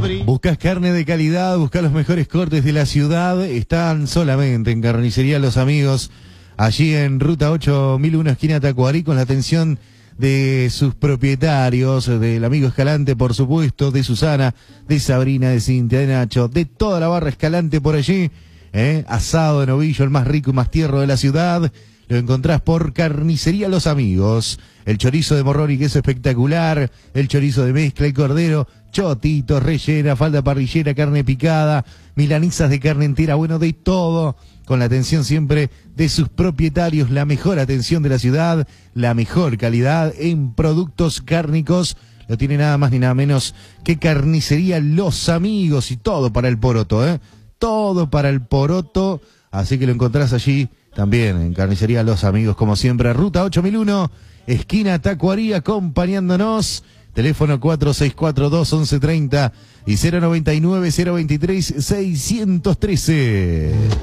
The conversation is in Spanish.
Buscas carne de calidad, buscas los mejores cortes de la ciudad, están solamente en Carnicería Los Amigos, allí en Ruta 8001, esquina Tacuarí, con la atención de sus propietarios, del amigo Escalante, por supuesto, de Susana, de Sabrina, de Cintia, de Nacho, de toda la barra Escalante por allí, asado de novillo, el más rico y más tierno de la ciudad. Lo encontrás por Carnicería Los Amigos. El chorizo de morrón y queso espectacular, el chorizo de mezcla y cordero, chotitos, rellena, falda parrillera, carne picada, milanisas de carne entera, bueno, de todo, con la atención siempre de sus propietarios, la mejor atención de la ciudad, la mejor calidad en productos cárnicos. Lo tiene nada más ni nada menos que Carnicería Los Amigos, y todo para el poroto, todo para el poroto, así que lo encontrás allí también en Carnicería Los Amigos, como siempre, Ruta 8001, esquina Tacuarí, acompañándonos. Teléfono 4642-1130 y 099-023-613.